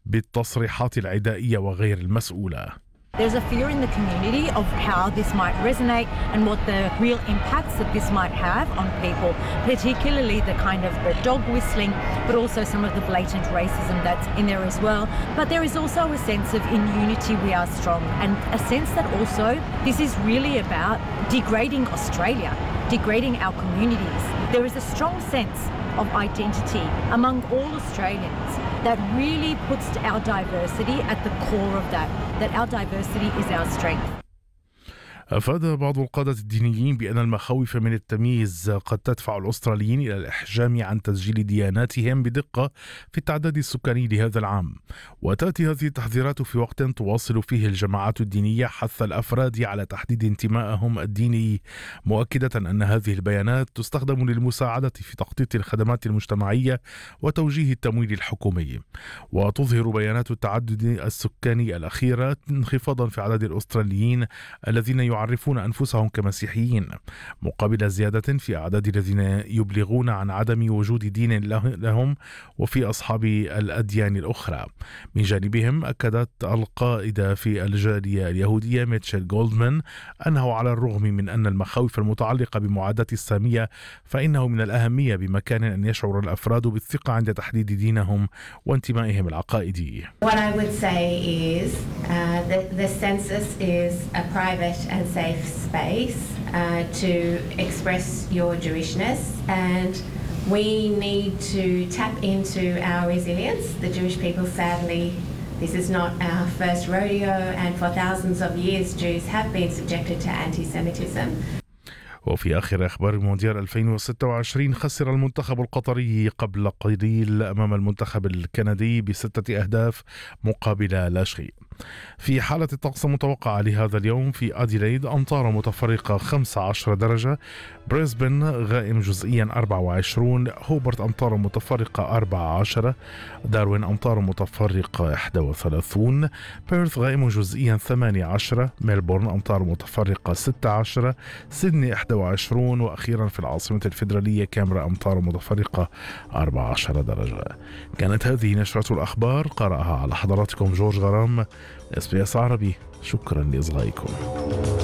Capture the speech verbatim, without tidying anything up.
بالتصريحات العدائية وغير المسؤولة. There's a fear in the community of how this might resonate and what the real impacts that this might have on people, particularly the kind of the dog whistling, but also some of the blatant racism that's in there as well. But there is also a sense of in unity we are strong, and a sense that also this is really about degrading Australia, degrading our communities. There is a strong sense of identity among all Australians that really puts our diversity at the core of that, that our diversity is our strength. أفاد بعض القادة الدينيين بأن المخاوف من التمييز قد تدفع الأستراليين إلى الإحجام عن تسجيل دياناتهم بدقة في التعداد السكاني لهذا العام، وتأتي هذه التحذيرات في وقت تواصل فيه الجماعات الدينية حث الأفراد على تحديد انتمائهم الديني، مؤكدة أن هذه البيانات تستخدم للمساعدة في تخطيط الخدمات المجتمعية وتوجيه التمويل الحكومي. وتظهر بيانات التعدد السكاني الأخيرة انخفاضا في عدد الأستراليين الذين يعرفون أنفسهم كمسيحيين، مقابل زيادة في أعداد الذين يبلغون عن عدم وجود دين لهم وفي أصحاب الأديان الأخرى. من جانبهم أكدت القائدة في الجالية اليهودية ميتشيل جولدمان أنه على الرغم من أن المخاوف المتعلقة بمعاداة السامية، فإنه من الأهمية بمكان أن يشعر الأفراد بالثقة عند تحديد دينهم وانتمائهم العقائدي. What I would say is uh, that the census is a private and safe space uh, to express your Jewishness, and we need to tap into our resilience. The Jewish people, sadly, this is not our first rodeo, and for thousands of years Jews have been subjected to anti-Semitism. وفي آخر أخبار المونديال ألفين وستة وعشرين، خسر المنتخب القطري قبل قليل أمام المنتخب الكندي بستة أهداف مقابل لا شيء. في حالة الطقس المتوقعة لهذا اليوم، في أديلايد أمطار متفرقة خمسة عشر درجة، بريسبن غائم جزئيا أربعة وعشرين، هوبرت أمطار متفرقة أربعة عشر، داروين أمطار متفرقة إحدى وثلاثين، بيرث غائم جزئيا ثمانية عشر، ميلبورن أمطار متفرقة ستة عشر، سيدني إحدى وعشرين، وأخيرا في العاصمة الفيدرالية كامبرا أمطار متفرقة أربعة عشر درجة. كانت هذه نشرة الأخبار، قرأها على حضراتكم جورج غرام، إس بي إس عربي. شكرا لإصغائكم.